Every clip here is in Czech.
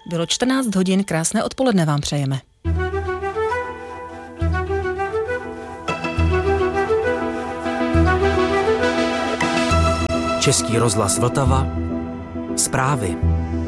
Bylo 14 hodin, krásné odpoledne vám přejeme. Český rozhlas Vltava. Zprávy.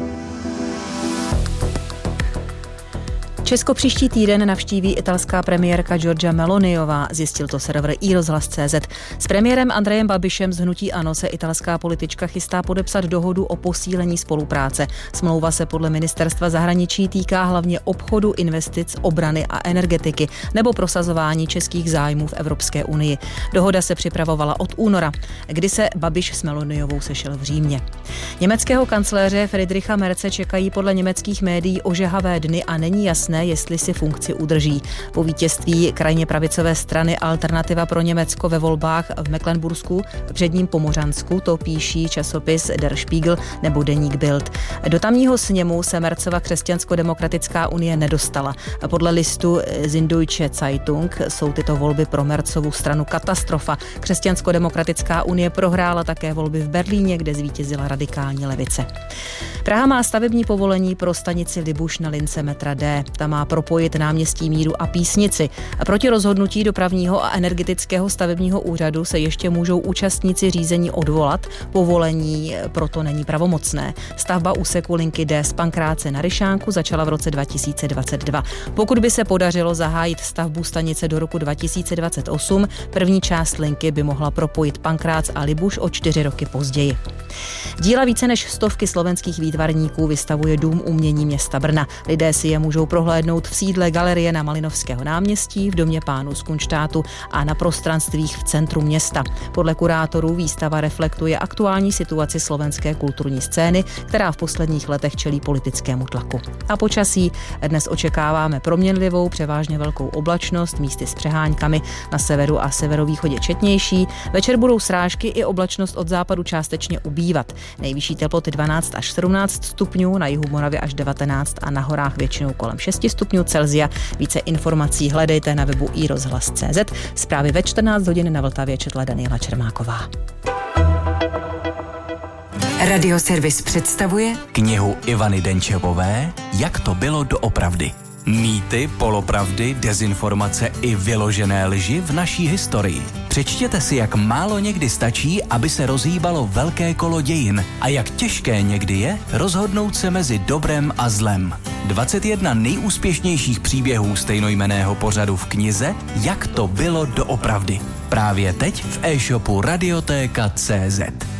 Česko příští týden navštíví italská premiérka Giorgia Meloniová, zjistil to server iRozhlas.cz. S premiérem Andrejem Babišem z hnutí ANO se italská politička chystá podepsat dohodu o posílení spolupráce. Smlouva se podle ministerstva zahraničí týká hlavně obchodu, investic, obrany a energetiky nebo prosazování českých zájmů v Evropské unii. Dohoda se připravovala od února, kdy se Babiš s Meloniovou sešel v Římě. Německého kancléře Friedricha Merze čekají podle německých médií ožehavé dny a není jasné, jestli si funkci udrží. Po vítězství krajně pravicové strany Alternativa pro Německo ve volbách v Mecklenbursku, předním Pomořansku, to píší časopis Der Spiegel nebo deník Bild. Do tamního sněmu se Merzova Křesťansko-demokratická unie nedostala. Podle listu Süddeutsche Zeitung jsou tyto volby pro Merzovu stranu katastrofa. Křesťansko-demokratická unie prohrála také volby v Berlíně, kde zvítězila radikální levice. Praha má stavební povolení pro stanici Libuš na lince metra D. Ta má propojit náměstí Míru a Písnici. A proti rozhodnutí dopravního a energetického stavebního úřadu se ještě můžou účastníci řízení odvolat. Povolení proto není pravomocné. Stavba úseku linky D z Pankráce na Ryšánku začala v roce 2022. Pokud by se podařilo zahájit stavbu stanice do roku 2028, první část linky by mohla propojit Pankrác a Libuš o 4 roky později. Díla více než 100 slovenských výtvarníků vystavuje Dům umění města Brna. Lidé si je můžou prohlédnout v sídle galerie na Malinovského náměstí, v domě pánů z Kunštátu a na prostranstvích v centru města. Podle kurátorů výstava reflektuje aktuální situaci slovenské kulturní scény, která v posledních letech čelí politickému tlaku. A počasí dnes očekáváme proměnlivou, převážně velkou oblačnost, místy s přehánkami, na severu a severovýchodě četnější. Večer budou srážky i oblačnost od západu částečně ubývat. Nejvyšší teploty 12 až 17 stupňů, na jihu Moravy až 19 a na horách většinou kolem 6 stupňů Celsia. Více informací hledejte na webu iRozhlas.cz. Zprávy ve 14 hodin na Vltavě četla Daniela Čermáková. Radioservis představuje Knihu Ivany Denčevové Jak to bylo doopravdy. Mýty, polopravdy, dezinformace i vyložené lži v naší historii. Přečtěte si, jak málo někdy stačí, aby se rozhýbalo velké kolo dějin a jak těžké někdy je rozhodnout se mezi dobrem a zlem. 21 nejúspěšnějších příběhů stejnojmenného pořadu v knize Jak to bylo doopravdy. Právě teď v e-shopu Radiotéka.cz.